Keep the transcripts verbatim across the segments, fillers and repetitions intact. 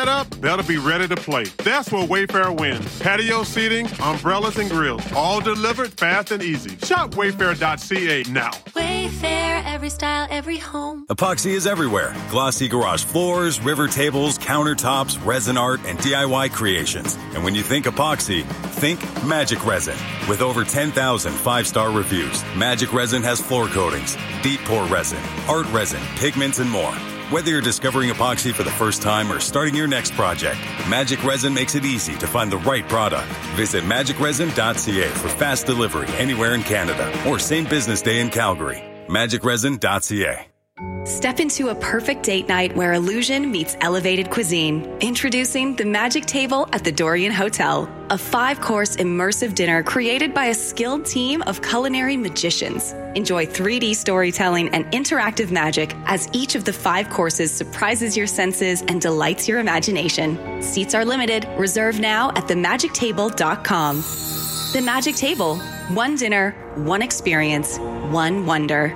set up, better be ready to play. That's where Wayfair wins. Patio seating, umbrellas, and grills. All delivered fast and easy. Shop wayfair dot c a now. Wayfair, every style, every home. Epoxy is everywhere. Glossy garage floors, river tables, countertops, resin art, and D I Y creations. And when you think epoxy, think Magic Resin. With over ten thousand five-star reviews, Magic Resin has floor coatings, deep pour resin, art resin, pigments, and more. Whether you're discovering epoxy for the first time or starting your next project, Magic Resin makes it easy to find the right product. Visit magic resin dot c a for fast delivery anywhere in Canada or same business day in Calgary. magic resin dot c a. Step into a perfect date night where illusion meets elevated cuisine. Introducing the Magic Table at the Dorian Hotel, a five-course immersive dinner created by a skilled team of culinary magicians. Enjoy three D storytelling and interactive magic as each of the five courses surprises your senses and delights your imagination. Seats are limited. Reserve now at the magic table dot com. The Magic Table. One dinner, one experience, one wonder.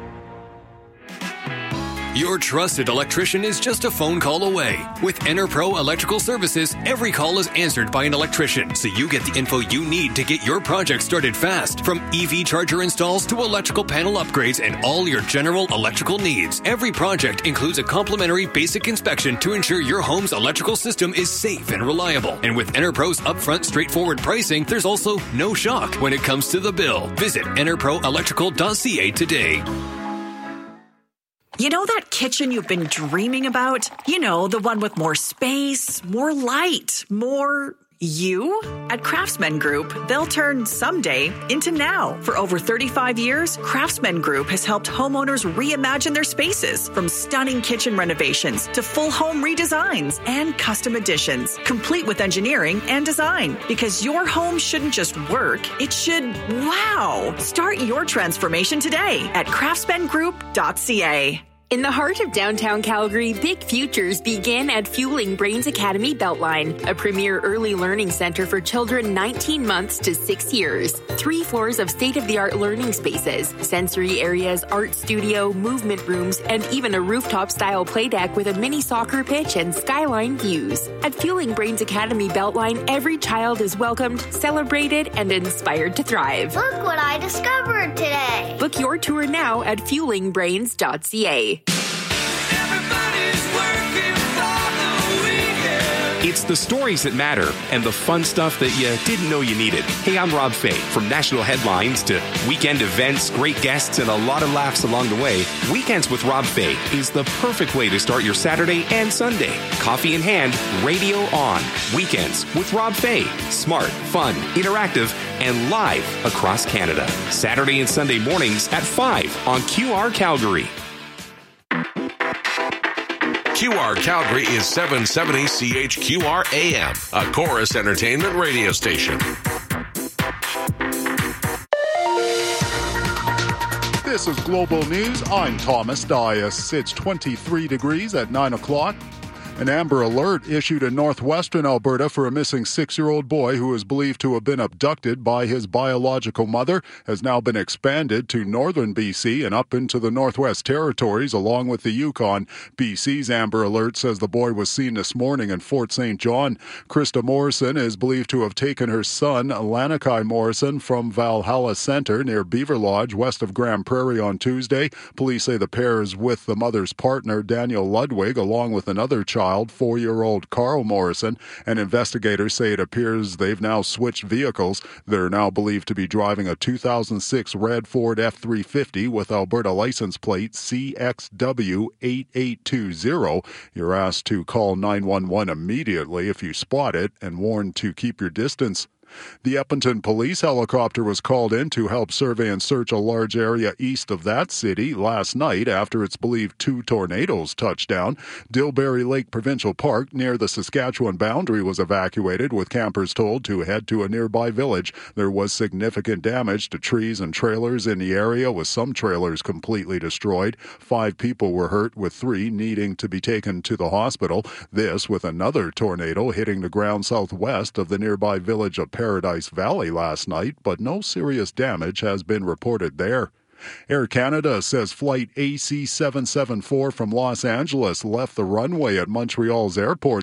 Your trusted electrician is just a phone call away. With EnerPro Electrical Services, every call is answered by an electrician, so you get the info you need to get your project started fast. From E V charger installs to electrical panel upgrades and all your general electrical needs, every project includes a complimentary basic inspection to ensure your home's electrical system is safe and reliable. And with EnerPro's upfront, straightforward pricing, there's also no shock when it comes to the bill. Visit ener pro electrical dot c a today. You know that kitchen you've been dreaming about? You know, the one with more space, more light, more you? At Craftsman Group, they'll turn someday into now. For over thirty-five years, Craftsman Group has helped homeowners reimagine their spaces, from stunning kitchen renovations to full home redesigns and custom additions, complete with engineering and design. Because your home shouldn't just work, it should wow. Start your transformation today at craftsman group dot c a. In the heart of downtown Calgary, big futures begin at Fueling Brains Academy Beltline, a premier early learning center for children nineteen months to six years. Three floors of state-of-the-art learning spaces, sensory areas, art studio, movement rooms, and even a rooftop-style playdeck with a mini soccer pitch and skyline views. At Fueling Brains Academy Beltline, every child is welcomed, celebrated, and inspired to thrive. Look what I discovered today. Book your tour now at fueling brains dot c a. It's the stories that matter and the fun stuff that you didn't know you needed. Hey, I'm Rob Fay. From national headlines to weekend events, great guests, and a lot of laughs along the way, Weekends with Rob Fay is the perfect way to start your Saturday and Sunday. Coffee in hand, radio on. Weekends with Rob Fay. Smart, fun, interactive, and live across Canada. Saturday and Sunday mornings at five on Q R Calgary. Q R Calgary is seven seventy C H Q R A M, a Chorus Entertainment radio station. This is Global News. I'm Thomas Dias. It's twenty-three degrees at nine o'clock. An Amber Alert issued in northwestern Alberta for a missing six-year-old boy who is believed to have been abducted by his biological mother has now been expanded to northern B C and up into the Northwest Territories along with the Yukon. B C's Amber Alert says the boy was seen this morning in Fort Saint John. Krista Morrison is believed to have taken her son, Lanakai Morrison, from Valhalla Centre near Beaver Lodge, west of Grand Prairie on Tuesday. Police say the pair is with the mother's partner, Daniel Ludwig, along with another child, four-year-old Carl Morrison, and investigators say it appears they've now switched vehicles. They're now believed to be driving a two thousand six red Ford F three fifty with Alberta license plate C X W eight eight two zero. You're asked to call nine one one immediately if you spot it and warned to keep your distance. The Edmonton police helicopter was called in to help survey and search a large area east of that city last night after it's believed two tornadoes touched down. Dilberry Lake Provincial Park near the Saskatchewan boundary was evacuated, with campers told to head to a nearby village. There was significant damage to trees and trailers in the area, with some trailers completely destroyed. Five people were hurt, with three needing to be taken to the hospital. This with another tornado hitting the ground southwest of the nearby village of Paradise Valley last night, but no serious damage has been reported there. Air Canada says flight A C seven seventy-four from Los Angeles left the runway at Montreal's airport